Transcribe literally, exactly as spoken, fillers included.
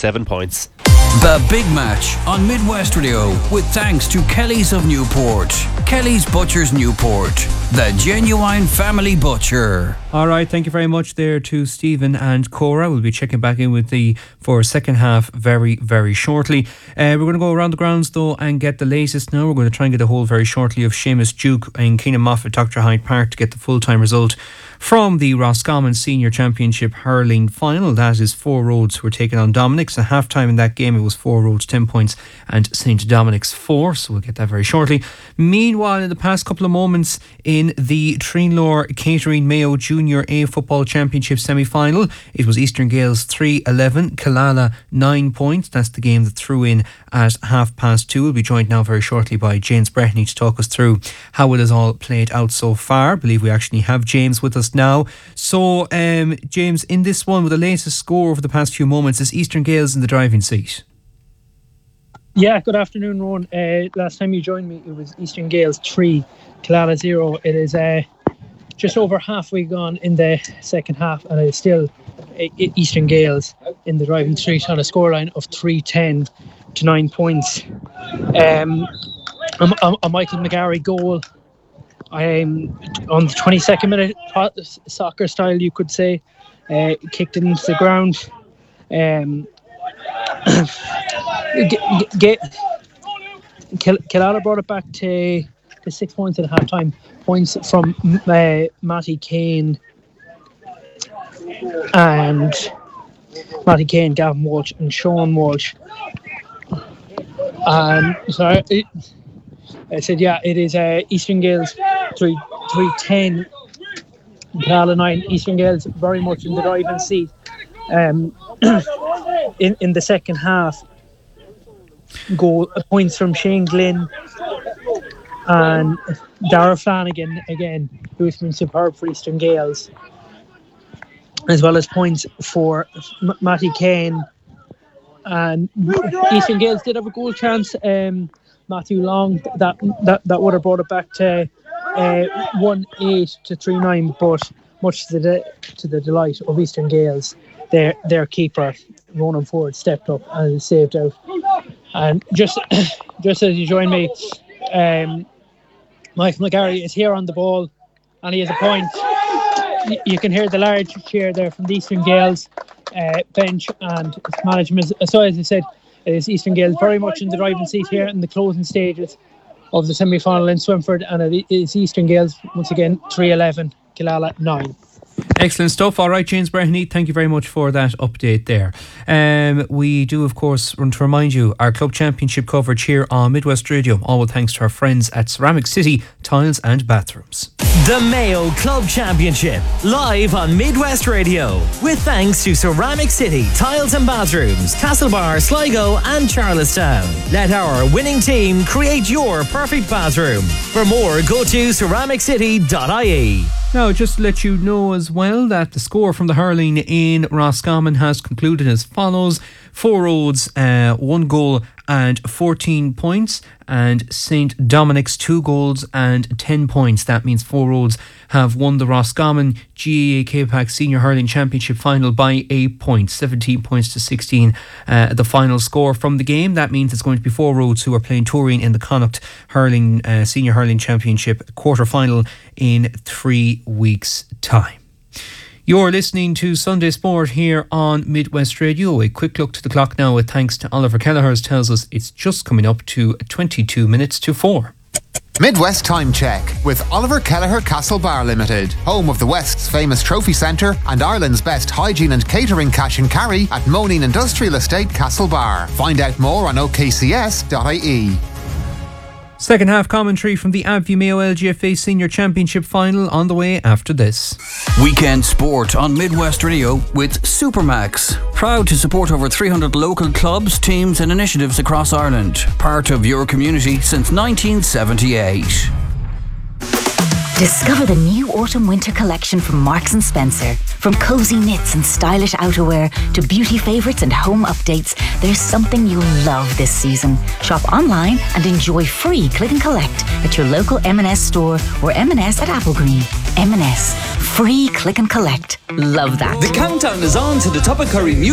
seven points. The Big Match on Midwest Radio with thanks to Kelly's of Newport. Kelly's Butchers Newport, the genuine family butcher. All right, thank you very much there to Stephen and Cora. We'll be checking back in with the for second half very, very shortly. Uh, we're going to go around the grounds though and get the latest now. We're going to try and get a hold very shortly of Seamus Duke in Keenan Moffat, Doctor Hyde Park to get the full-time result from the Roscommon Senior Championship hurling final. That is Four Roads who are taking on Dominic's. At half time in that game it was Four Roads ten points and Saint Dominic's four, so we'll get that very shortly. Meanwhile, in the past couple of moments in the Treenlaw Catering Mayo Junior A Football Championship semi-final, it was Eastern Gales three eleven, Killala nine points. That's the game that threw in at half past two. We'll be joined now very shortly by James Breheny to talk us through how it has all played out so far. I believe we actually have James with us now. So, um, James, in this one, with the latest score over the past few moments, is Eastern Gales in the driving seat? Yeah, good afternoon, Ron. Uh, last time you joined me, it was Eastern Gales three, Killala zero. It is uh, just over halfway gone in the second half, and it's still uh, Eastern Gales in the driving seat on a scoreline of three ten to nine points. Um, a, a Michael McGarry goal. Um, on the twenty-second minute, soccer style, you could say, uh, kicked it into the ground. Um, get, get, Killala brought it back to the six points at half time. Points from uh, Matty Kane and Matty Kane, Gavin Walsh, and Sean Walsh. Um, so it, I said, yeah, it is uh, Eastern Gales three three ten, Killala nine. Eastern Gales very much in the driving seat. Um, in in the second half, goal points from Shane Glynn and Dara Flanagan again, who has been superb for Eastern Gales, as well as points for M- Matty Kane. And Eastern Gales did have a goal chance. Um, Matthew Long, that that that would have brought it back to uh, one eight to three nine, but much to the de- to the delight of Eastern Gales, their their keeper Ronan Ford stepped up and saved out. And just just as you join me, um, Michael McGarry is here on the ball, and he has a point. You can hear the large cheer there from the Eastern Gales uh, bench and management. So as I said, it is Eastern Gales very much in the driving seat here in the closing stages of the semi-final in Swinford, and it is Eastern Gales once again three eleven, Killala nine. Excellent stuff. All right, James Breheny, thank you very much for that update there. Um, we do, of course, want to remind you our club championship coverage here on Midwest Radio, all with thanks to our friends at Ceramic City Tiles and Bathrooms. The Mayo Club Championship, live on Midwest Radio, with thanks to Ceramic City Tiles and Bathrooms, Castlebar, Sligo and Charlestown. Let our winning team create your perfect bathroom. For more, go to ceramic city dot I E. Now, just to let you know as well that the score from the hurling in Roscommon has concluded as follows. Four Roads, uh, one goal and fourteen points, and Saint Dominic's two goals and ten points. That means Four Roads have won the Roscommon G A A K-Pac Senior Hurling Championship final by eight points, seventeen points to sixteen. Uh, the final score from the game. That means it's going to be Four Roads who are playing Turin in the Connacht Hurling uh, Senior Hurling Championship quarter final in three weeks' time. You're listening to Sunday Sport here on Midwest Radio. A quick look to the clock now with thanks to Oliver Kelleher's tells us it's just coming up to twenty-two minutes to four. Midwest Time Check with Oliver Kelleher Castlebar Limited, home of the West's famous trophy centre and Ireland's best hygiene and catering cash and carry at Moneen Industrial Estate, Castlebar. Find out more on o k c s dot i e. Second half commentary from the AbbVie Mayo L G F A Senior Championship final on the way after this. Weekend sport on Midwest Radio with Supermax. Proud to support over three hundred local clubs, teams and initiatives across Ireland. Part of your community since nineteen seventy-eight. Discover the new autumn-winter collection from Marks and Spencer. From cozy knits and stylish outerwear to beauty favourites and home updates, there's something you'll love this season. Shop online and enjoy free click and collect at your local M and S store or M and S at Applegreen. M and S, free click and collect. Love that. The countdown is on to the Tuppercurry Music